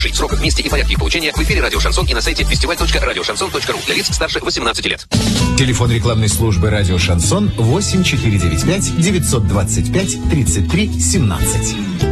Срок, месте и порядки получения в эфире «Радио Шансон» и на сайте festival.radioşanson.ru для лиц старше 18 лет. Телефон рекламной службы «Радио Шансон» 8495 925 33 17.